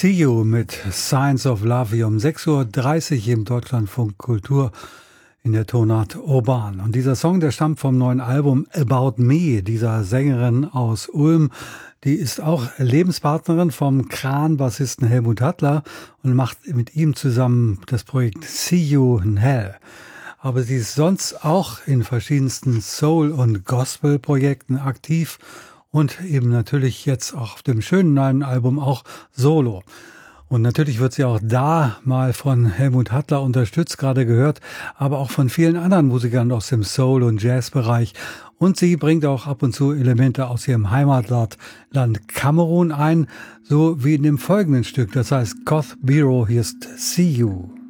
See You mit Signs of Love hier um 6:30 Uhr im Deutschlandfunk Kultur in der Tonart Urban. Und dieser Song, der stammt vom neuen Album About Me, dieser Sängerin aus Ulm. Die ist auch Lebenspartnerin vom Kran-Bassisten Helmut Hattler und macht mit ihm zusammen das Projekt See You in Hell. Aber sie ist sonst auch in verschiedensten Soul- und Gospel-Projekten aktiv und eben natürlich jetzt auch auf dem schönen neuen Album auch solo. Und natürlich wird sie auch da mal von Helmut Hattler unterstützt, gerade gehört, aber auch von vielen anderen Musikern aus dem Soul- und Jazzbereich. Und sie bringt auch ab und zu Elemente aus ihrem Heimatland Kamerun ein, so wie in dem folgenden Stück, das heißt Koth Biro, hier ist See You.